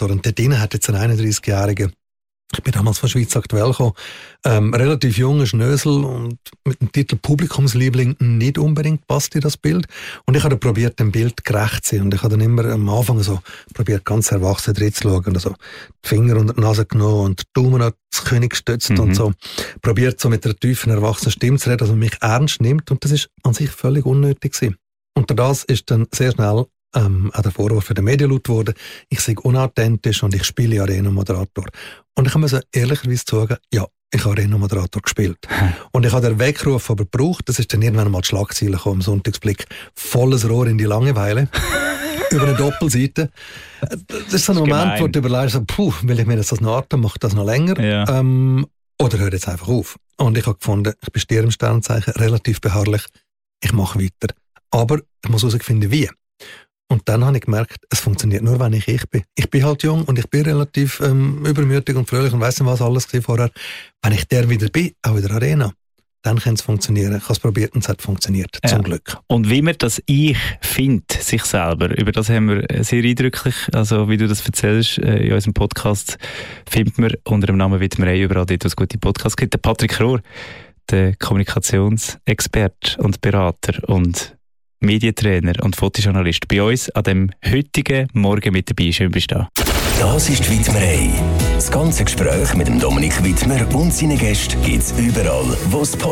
Moderator. Und dort drinnen hat jetzt ein 31-Jähriger, ich bin damals von Schweiz aktuell gekommen, relativ junger Schnösel und mit dem Titel Publikumsliebling nicht unbedingt passt in das Bild. Und ich habe probiert, dem Bild gerecht zu sein. Und ich habe dann immer am Anfang so probiert, ganz erwachsen drin zu schauen. Also die Finger unter die Nase genommen und die Daumen an das Kinn gestützt und so. Probiert so mit einer tiefen, erwachsenen Stimme zu reden, dass man mich ernst nimmt. Und das ist an sich völlig unnötig gewesen. Und das ist dann sehr schnell auch der Vorwurf für den Medien laut wurde, ich sei unauthentisch und ich spiele Arena-Moderator. Und ich muss ehrlicherweise sagen, ja, ich habe Arena-Moderator gespielt. Und ich habe den Weckruf aber gebraucht, das ist dann irgendwann mal die Schlagzeile gekommen, im Sonntagsblick, volles Rohr in die Langeweile, über eine Doppelseite. Das ist so ein Moment, wo du überlegst, will ich mir das noch atmen, mache das noch länger? Ja. Oder höre jetzt einfach auf? Und ich habe gefunden, ich bin Stier im Sternzeichen, relativ beharrlich, ich mache weiter. Aber ich muss herausfinden, wie. Und dann habe ich gemerkt, es funktioniert nur, wenn ich bin. Ich bin halt jung und ich bin relativ übermütig und fröhlich und weiss nicht, was alles war vorher. Wenn ich der wieder bin, auch in der Arena, dann kann es funktionieren. Ich habe es probiert und es hat funktioniert, zum Glück. Und wie man das Ich findet, sich selber, über das haben wir sehr eindrücklich, also wie du das erzählst, in unserem Podcast findet man unter dem Namen Widmerei überall dort, wo es gute Podcasts gibt. Der Patrick Rohr, der Kommunikationsexperte und Berater und Medientrainer und Fotojournalist bei uns an dem heutigen Morgen mit dabei. Schön bist du da. Das ist die Widmerei. Das ganze Gespräch mit dem Dominik Widmer und seinen Gästen gibt es überall, wo es